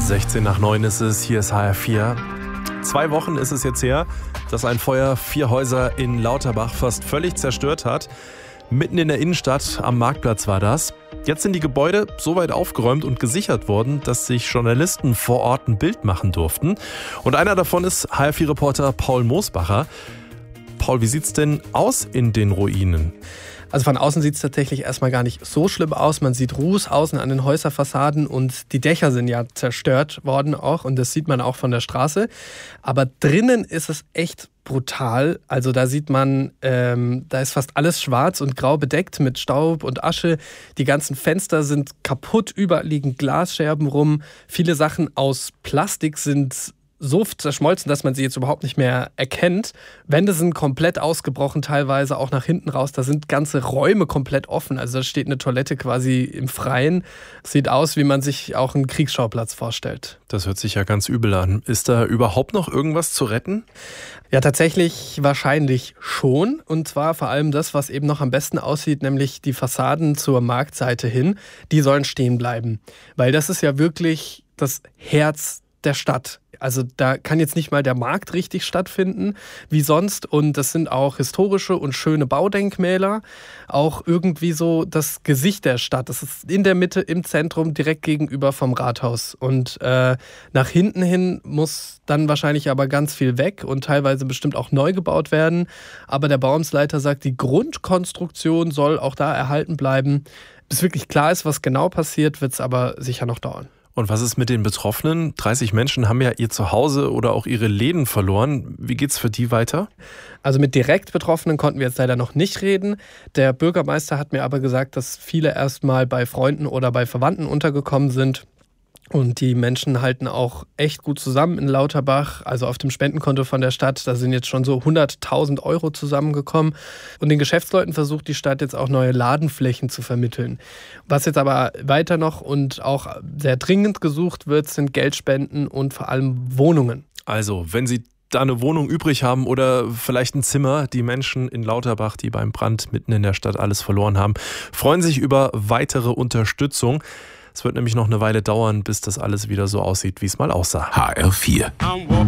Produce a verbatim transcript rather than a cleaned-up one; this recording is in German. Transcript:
sechzehn nach neun ist es, hier ist H R vier. Zwei Wochen ist es jetzt her, dass ein Feuer vier Häuser in Lauterbach fast völlig zerstört hat. Mitten in der Innenstadt, am Marktplatz war das. Jetzt sind die Gebäude so weit aufgeräumt und gesichert worden, dass sich Journalisten vor Ort ein Bild machen durften. Und einer davon ist H R vier-Reporter Paul Mosbacher. Paul, wie sieht's denn aus in den Ruinen? Also von außen sieht es tatsächlich erstmal gar nicht so schlimm aus. Man sieht Ruß außen an den Häuserfassaden und die Dächer sind ja zerstört worden auch und das sieht man auch von der Straße. Aber drinnen ist es echt brutal. Also da sieht man, ähm, da ist fast alles schwarz und grau bedeckt mit Staub und Asche. Die ganzen Fenster sind kaputt, überall liegen Glasscherben rum. Viele Sachen aus Plastik sind so zerschmolzen, dass man sie jetzt überhaupt nicht mehr erkennt. Wände sind komplett ausgebrochen, teilweise auch nach hinten raus. Da sind ganze Räume komplett offen. Also da steht eine Toilette quasi im Freien. Sieht aus, wie man sich auch einen Kriegsschauplatz vorstellt. Das hört sich ja ganz übel an. Ist da überhaupt noch irgendwas zu retten? Ja, tatsächlich wahrscheinlich schon. Und zwar vor allem das, was eben noch am besten aussieht, nämlich die Fassaden zur Marktseite hin. Die sollen stehen bleiben. Weil das ist ja wirklich das Herz der Stadt. Also da kann jetzt nicht mal der Markt richtig stattfinden wie sonst und das sind auch historische und schöne Baudenkmäler, auch irgendwie so das Gesicht der Stadt. Das ist in der Mitte, im Zentrum, direkt gegenüber vom Rathaus und äh, nach hinten hin muss dann wahrscheinlich aber ganz viel weg und teilweise bestimmt auch neu gebaut werden, aber der Bauamtsleiter sagt, die Grundkonstruktion soll auch da erhalten bleiben. Bis wirklich klar ist, was genau passiert, wird es aber sicher noch dauern. Und was ist mit den Betroffenen? dreißig Menschen haben ja ihr Zuhause oder auch ihre Läden verloren. Wie geht's für die weiter? Also mit direkt Betroffenen konnten wir jetzt leider noch nicht reden. Der Bürgermeister hat mir aber gesagt, dass viele erstmal bei Freunden oder bei Verwandten untergekommen sind. Und die Menschen halten auch echt gut zusammen in Lauterbach, also auf dem Spendenkonto von der Stadt. Da sind jetzt schon so hunderttausend Euro zusammengekommen. Und den Geschäftsleuten versucht die Stadt jetzt auch neue Ladenflächen zu vermitteln. Was jetzt aber weiter noch und auch sehr dringend gesucht wird, sind Geldspenden und vor allem Wohnungen. Also, wenn Sie da eine Wohnung übrig haben oder vielleicht ein Zimmer, die Menschen in Lauterbach, die beim Brand mitten in der Stadt alles verloren haben, freuen sich über weitere Unterstützung. Es wird nämlich noch eine Weile dauern, bis das alles wieder so aussieht, wie es mal aussah. H R vier.